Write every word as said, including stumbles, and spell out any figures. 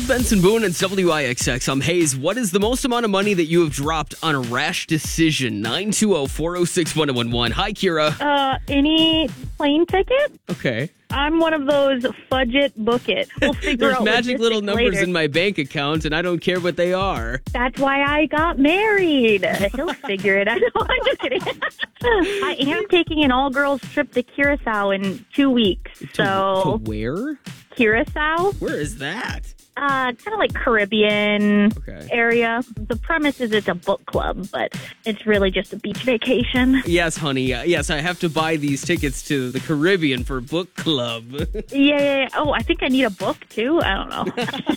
Benson Boone and W I X X. I'm Hayes. What is the most amount of money that you have dropped on a rash decision? nine two zero, four zero six, one zero one one. Hi, Kira. Uh, any plane ticket? Okay. I'm one of those fudge it, book it. We'll figure There's out magic little logistics numbers later. in my bank account, and I don't care what they are. That's why I got married. He'll figure it out. No, I'm just kidding. I am taking an all-girls trip to Curacao in two weeks. To, So, to where? Curacao, Where is that? uh, kind of like Caribbean Okay. area. The premise is it's a book club, but it's really just a beach vacation. Yes, honey. Uh, yes, I have to buy these tickets to the Caribbean for book club. Yeah, yeah, yeah. Oh, I think I need a book, too. I don't know.